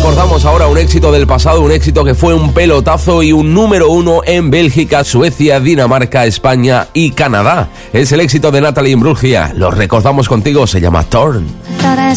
Recordamos ahora un éxito del pasado, un éxito que fue un pelotazo y un número 1 en Bélgica, Suecia, Dinamarca, España y Canadá. Es el éxito de Natalie Imbruglia. Lo recordamos contigo, se llama Torn.